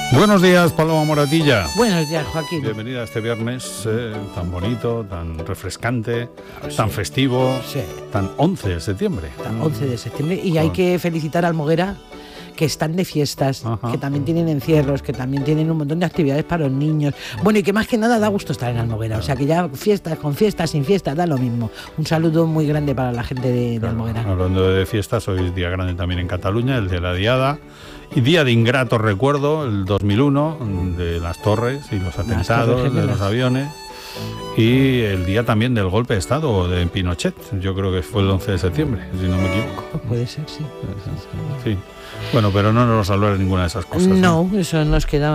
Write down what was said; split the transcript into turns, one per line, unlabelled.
Buenos días, Paloma Moratilla.
Buenos días, Joaquín.
Bienvenida a este viernes tan bonito, tan refrescante, tan festivo, tan 11 de septiembre.
Tan 11 de septiembre. Y hay que felicitar a Almoguera, que están de fiestas, que también tienen encierros, que también tienen un montón de actividades para los niños. Bueno, y que más que nada da gusto estar en Almoguera. O sea, que ya fiestas, con fiestas, sin fiestas, da lo mismo. Un saludo muy grande para la gente de Almoguera.
Hablando de fiestas, hoy es día grande también en Cataluña, el de la Diada. Y día de ingrato recuerdo, el 2001, de las torres y los atentados de los aviones. Y el día también del golpe de Estado de Pinochet, yo creo que fue el 11 de septiembre, si no me equivoco.
Puede ser, sí.
Sí. Bueno, pero no nos hablar de ninguna de esas cosas.
No, eso nos queda